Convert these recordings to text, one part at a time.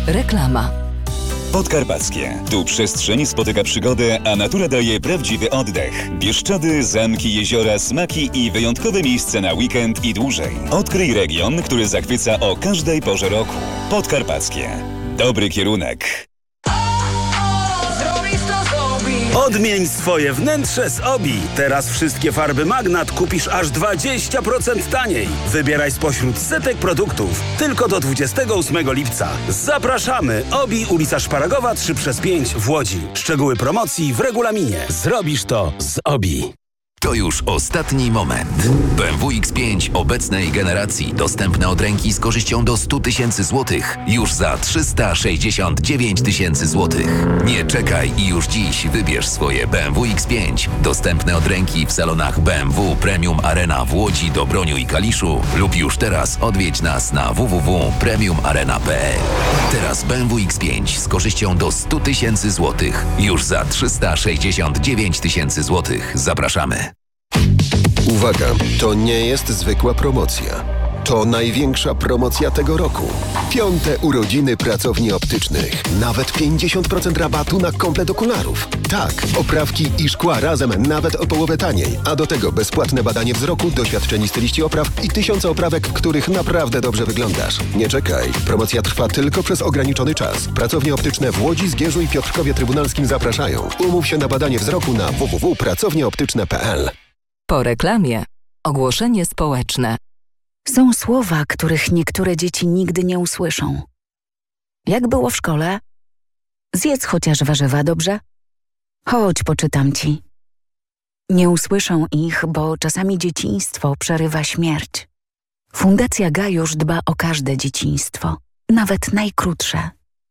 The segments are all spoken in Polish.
Reklama. Podkarpackie. Tu przestrzeń spotyka przygodę, a natura daje prawdziwy oddech. Bieszczady, zamki, jeziora, smaki i wyjątkowe miejsce na weekend i dłużej. Odkryj region, który zachwyca o każdej porze roku. Podkarpackie. Dobry kierunek. Odmień swoje wnętrze z Obi. Teraz wszystkie farby Magnat kupisz aż 20% taniej. Wybieraj spośród setek produktów. Tylko do 28 lipca. Zapraszamy! Obi, ulica Szparagowa 3/5 w Łodzi. Szczegóły promocji w regulaminie. Zrobisz to z Obi. To już ostatni moment. BMW X5 obecnej generacji dostępne od ręki z korzyścią do 100 000 złotych już za 369 000 złotych. Nie czekaj i już dziś wybierz swoje BMW X5 dostępne od ręki w salonach BMW Premium Arena w Łodzi, Dobroniu i Kaliszu lub już teraz odwiedź nas na www.premiumarena.pl. Teraz BMW X5 z korzyścią do 100 000 złotych już za 369 000 złotych. Zapraszamy. Uwaga, to nie jest zwykła promocja. To największa promocja tego roku. 5. urodziny pracowni optycznych. Nawet 50% rabatu na komplet okularów. Tak, oprawki i szkła razem nawet o połowę taniej. A do tego bezpłatne badanie wzroku, doświadczeni styliści opraw i 1000 oprawek, w których naprawdę dobrze wyglądasz. Nie czekaj. Promocja trwa tylko przez ograniczony czas. Pracownie optyczne w Łodzi, Zgierzu i Piotrkowie Trybunalskim zapraszają. Umów się na badanie wzroku na www.pracownieoptyczne.pl. Po reklamie. Ogłoszenie społeczne. Są słowa, których niektóre dzieci nigdy nie usłyszą. Jak było w szkole? Zjedz chociaż warzywa, dobrze? Chodź, poczytam ci. Nie usłyszą ich, bo czasami dzieciństwo przerywa śmierć. Fundacja Gajusz dba o każde dzieciństwo, nawet najkrótsze.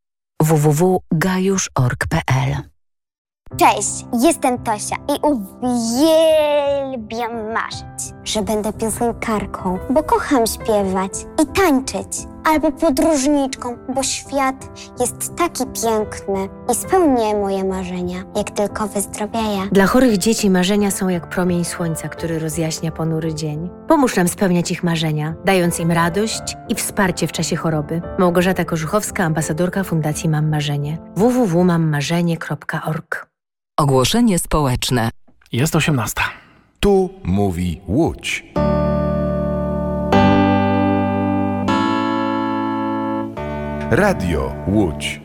www.gajusz.org.pl. Cześć, jestem Tosia i uwielbiam marzyć, że będę piosenkarką, bo kocham śpiewać i tańczyć, albo podróżniczką, bo świat jest taki piękny i spełnię moje marzenia, jak tylko wyzdrowieję. Dla chorych dzieci marzenia są jak promień słońca, który rozjaśnia ponury dzień. Pomóż nam spełniać ich marzenia, dając im radość i wsparcie w czasie choroby. Małgorzata Korzuchowska, ambasadorka Fundacji Mam Marzenie. www.mammarzenie.org. Ogłoszenie społeczne. Jest 18. Tu mówi Łódź. Radio Łódź.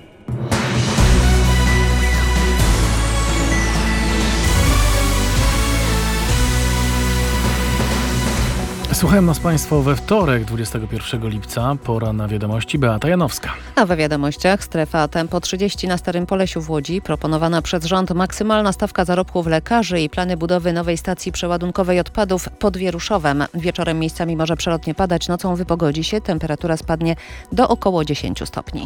Słuchają nas Państwo we wtorek, 21 lipca. Pora na wiadomości. Beata Janowska. A we wiadomościach strefa Tempo 30 na Starym Polesiu w Łodzi. Proponowana przez rząd maksymalna stawka zarobków lekarzy i plany budowy nowej stacji przeładunkowej odpadów pod Wieruszowem. Wieczorem miejscami może przelotnie padać, nocą wypogodzi się. Temperatura spadnie do około 10 stopni.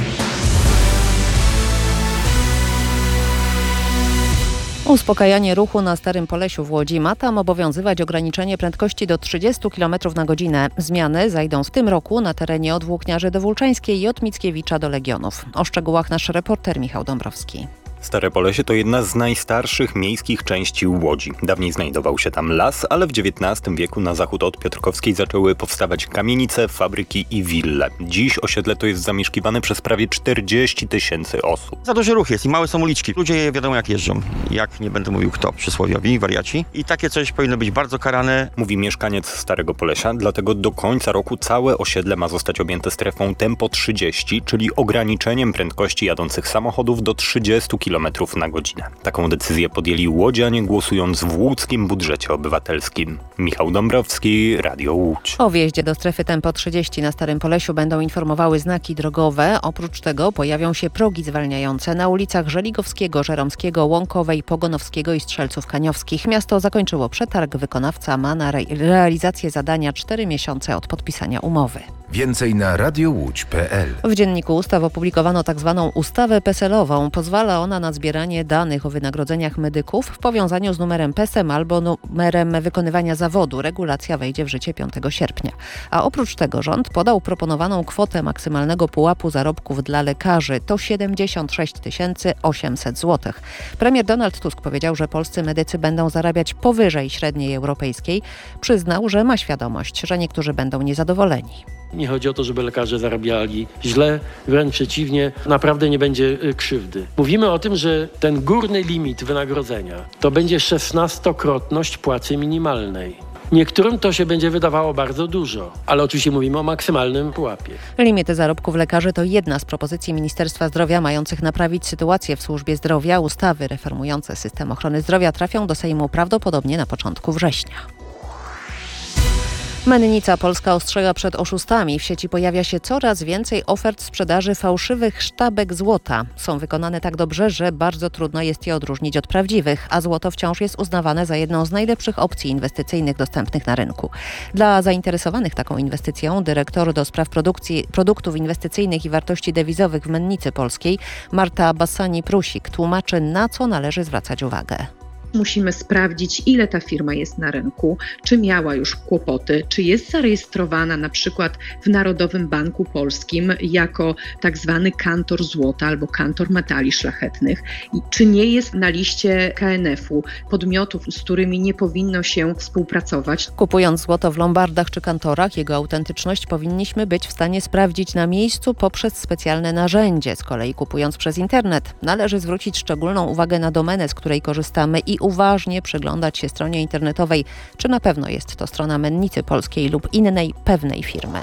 Uspokajanie ruchu na Starym Polesiu w Łodzi. Ma tam obowiązywać ograniczenie prędkości do 30 km na godzinę. Zmiany zajdą w tym roku na terenie od Włókniarzy do Wólczańskiej i od Mickiewicza do Legionów. O szczegółach nasz reporter Michał Dąbrowski. Stare Polesie to jedna z najstarszych miejskich części Łodzi. Dawniej znajdował się tam las, ale w XIX wieku na zachód od Piotrkowskiej zaczęły powstawać kamienice, fabryki i wille. Dziś osiedle to jest zamieszkiwane przez prawie 40 000 osób. Za duży ruch jest i małe są uliczki. Ludzie wiadomo jak jeżdżą. Jak nie będę mówił kto, przysłowiowi, wariaci. I takie coś powinno być bardzo karane. Mówi mieszkaniec Starego Polesia, dlatego do końca roku całe osiedle ma zostać objęte strefą Tempo 30, czyli ograniczeniem prędkości jadących samochodów do 30 km na godzinę. Taką decyzję podjęli łodzianie, głosując w łódzkim budżecie obywatelskim. Michał Dąbrowski, Radio Łódź. O wjeździe do strefy Tempo 30 na Starym Polesiu będą informowały znaki drogowe. Oprócz tego pojawią się progi zwalniające na ulicach Żeligowskiego, Żeromskiego, Łąkowej, Pogonowskiego i Strzelców Kaniowskich. Miasto zakończyło przetarg. Wykonawca ma na realizację zadania 4 miesiące od podpisania umowy. Więcej na radiołódź.pl. W Dzienniku Ustaw opublikowano tzw. ustawę PESEL-ową. Pozwala ona na zbieranie danych o wynagrodzeniach medyków w powiązaniu z numerem PESEM albo numerem wykonywania zawodu. Regulacja wejdzie w życie 5 sierpnia. A oprócz tego rząd podał proponowaną kwotę maksymalnego pułapu zarobków dla lekarzy. To 76 800 zł. Premier Donald Tusk powiedział, że polscy medycy będą zarabiać powyżej średniej europejskiej. Przyznał, że ma świadomość, że niektórzy będą niezadowoleni. Nie chodzi o to, żeby lekarze zarabiali źle, wręcz przeciwnie, naprawdę nie będzie krzywdy. Mówimy o tym, że ten górny limit wynagrodzenia to będzie 16-krotność płacy minimalnej. Niektórym to się będzie wydawało bardzo dużo, ale oczywiście mówimy o maksymalnym pułapie. Limity zarobków lekarzy to jedna z propozycji Ministerstwa Zdrowia mających naprawić sytuację w służbie zdrowia. Ustawy reformujące system ochrony zdrowia trafią do Sejmu prawdopodobnie na początku września. Mennica Polska ostrzega przed oszustami. W sieci pojawia się coraz więcej ofert sprzedaży fałszywych sztabek złota. Są wykonane tak dobrze, że bardzo trudno jest je odróżnić od prawdziwych, a złoto wciąż jest uznawane za jedną z najlepszych opcji inwestycyjnych dostępnych na rynku. Dla zainteresowanych taką inwestycją dyrektor do spraw produktów inwestycyjnych i wartości dewizowych w Mennicy Polskiej Marta Bassani-Prusik tłumaczy, na co należy zwracać uwagę. Musimy sprawdzić, ile ta firma jest na rynku, czy miała już kłopoty, czy jest zarejestrowana na przykład w Narodowym Banku Polskim jako tak zwany kantor złota albo kantor metali szlachetnych i czy nie jest na liście KNF-u podmiotów, z którymi nie powinno się współpracować. Kupując złoto w lombardach czy kantorach, jego autentyczność powinniśmy być w stanie sprawdzić na miejscu poprzez specjalne narzędzie. Z kolei kupując przez internet, należy zwrócić szczególną uwagę na domenę, z której korzystamy i uważnie przyglądać się stronie internetowej, czy na pewno jest to strona Mennicy Polskiej lub innej pewnej firmy.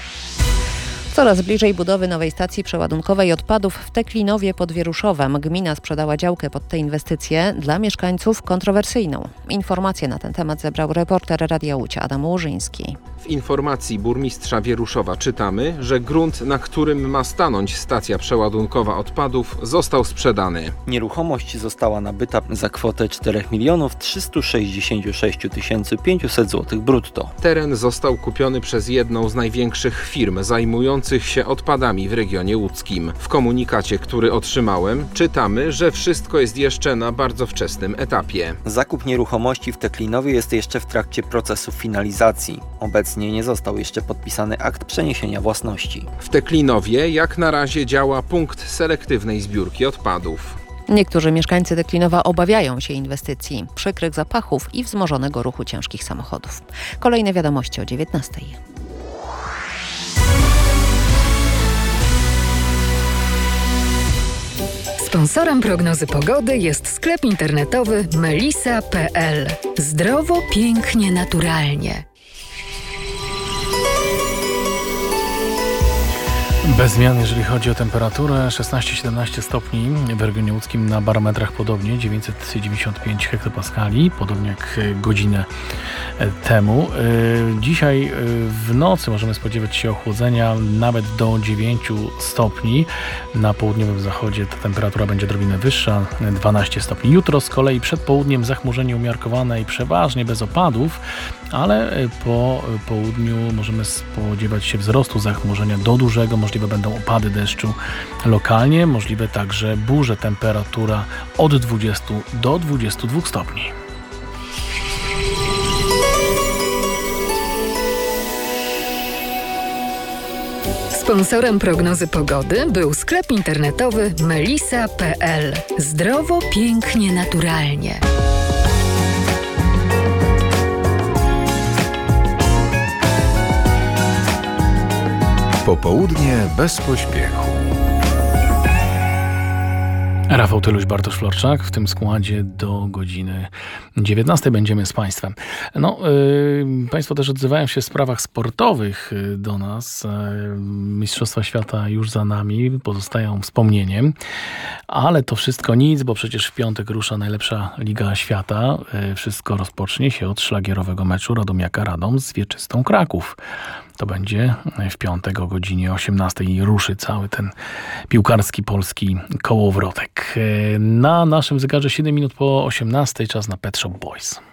Coraz bliżej budowy nowej stacji przeładunkowej odpadów w Teklinowie pod Wieruszowem. Gmina sprzedała działkę pod te inwestycje, dla mieszkańców kontrowersyjną. Informacje na ten temat zebrał reporter Radia Łódź Adam Łużyński. W informacji burmistrza Wieruszowa czytamy, że grunt, na którym ma stanąć stacja przeładunkowa odpadów, został sprzedany. Nieruchomość została nabyta za kwotę 4 366 500 zł brutto. Teren został kupiony przez jedną z największych firm zajmujących się odpadami w regionie łódzkim. W komunikacie, który otrzymałem, czytamy, że wszystko jest jeszcze na bardzo wczesnym etapie. Zakup nieruchomości w Teklinowie jest jeszcze w trakcie procesu finalizacji. Obecnie nie został jeszcze podpisany akt przeniesienia własności. W Teklinowie jak na razie działa punkt selektywnej zbiórki odpadów. Niektórzy mieszkańcy Teklinowa obawiają się inwestycji, przykrych zapachów i wzmożonego ruchu ciężkich samochodów. Kolejne wiadomości o 19:00. Sponsorem prognozy pogody jest sklep internetowy melisa.pl. Zdrowo, pięknie, naturalnie. Bez zmian, jeżeli chodzi o temperaturę, 16-17 stopni w regionie łódzkim, na barometrach podobnie, 995 hektopaskali, podobnie jak godzinę temu. Dzisiaj w nocy możemy spodziewać się ochłodzenia nawet do 9 stopni. Na południowym zachodzie ta temperatura będzie odrobinę wyższa, 12 stopni. Jutro z kolei przed południem zachmurzenie umiarkowane i przeważnie bez opadów, ale po południu możemy spodziewać się wzrostu zachmurzenia do dużego. Możliwe będą opady deszczu lokalnie, możliwe także burze. Temperatura od 20 do 22 stopni. Sponsorem prognozy pogody był sklep internetowy melisa.pl. Zdrowo, pięknie, naturalnie. Popołudnie bez pośpiechu. Rafał Tyluś, Bartosz Florczak. W tym składzie do godziny 19 będziemy z Państwem. Państwo też odzywają się w sprawach sportowych do nas. Mistrzostwa Świata już za nami, pozostają wspomnieniem. Ale to wszystko nic, bo przecież w piątek rusza najlepsza Liga Świata. Wszystko rozpocznie się od szlagierowego meczu Radomiaka-Radom z Wieczystą Kraków. To będzie w piątek o godzinie 18 i ruszy cały ten piłkarski polski kołowrotek. Na naszym zegarze 7 minut po 18, czas na Pet Shop Boys.